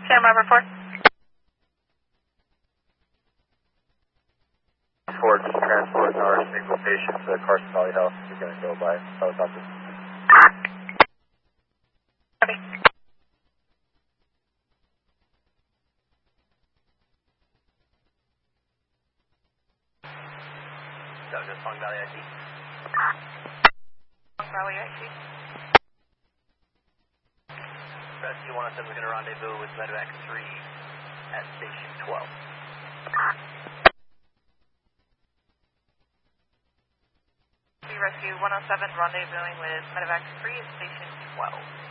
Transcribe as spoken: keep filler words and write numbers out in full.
Sam Robert four. Ford, just transport our single patient to Carson Valley Health. We're going to go by helicopter. Copy. Douglas, Long Valley I C. Long Valley I C. Rescue one oh seven is going to rendezvous with Medevac three at Station twelve. Rescue one oh seven rendezvousing with Medevac three at Station twelve.